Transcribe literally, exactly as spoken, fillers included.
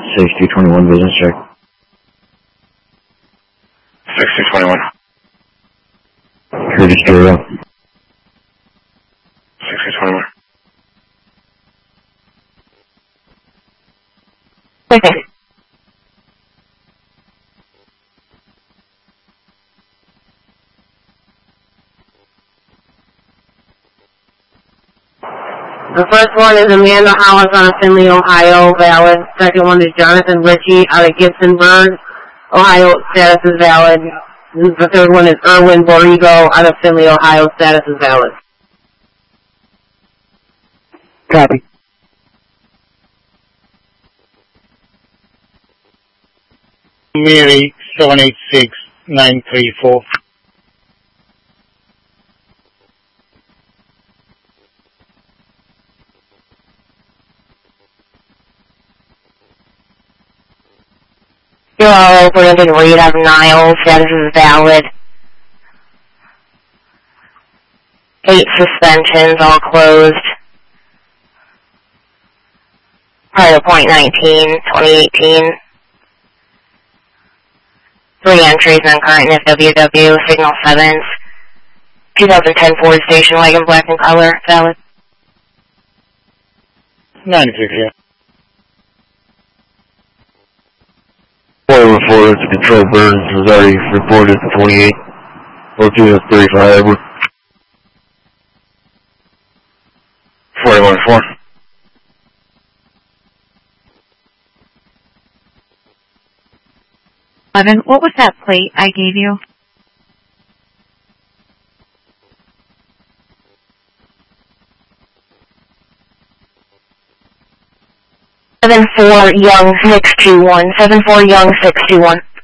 sixty twenty-one business check. sixty twenty-one. Curtis Duro. sixty twenty-one. Okay. The first one is Amanda Hollis out of Findlay, Ohio, valid. Second one is Jonathan Ritchie out of Gibsonburg, Ohio, status is valid. The third one is Erwin Borrego out of Findlay, Ohio, status is valid. Copy. Mary seven eight six nine three four. You're all Brandon Reed out of Niles, status is valid. Eight suspensions, all closed. Prior to point nineteen, twenty eighteen. Three entries on current F W W, signal sevens. twenty ten Ford station wagon, black in color, valid. ninety-six, yeah. four over four, it's a control burns, was already reported for twenty-eight. Or two to thirty-five, Edward. forty-one four. Evan, what was that plate I gave you? seven four Young six two one. seven four Young six two one.